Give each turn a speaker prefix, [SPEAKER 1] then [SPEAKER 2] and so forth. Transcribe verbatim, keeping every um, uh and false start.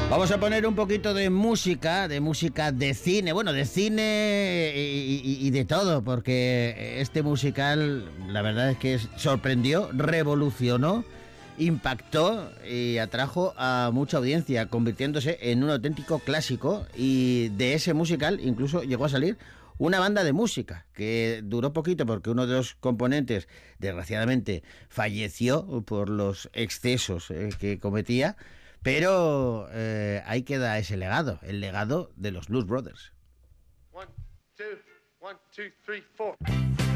[SPEAKER 1] Vamos a poner un poquito de música, de música de cine, bueno, de cine y, y, y de todo, porque este musical, la verdad es que sorprendió, revolucionó, impactó y atrajo a mucha audiencia, convirtiéndose en un auténtico clásico, y de ese musical incluso llegó a salir una banda de música que duró poquito porque uno de los componentes, desgraciadamente, falleció por los excesos eh, que cometía, pero eh, ahí queda ese legado, el legado de los Blues Brothers.
[SPEAKER 2] One, two, one, two, three, four.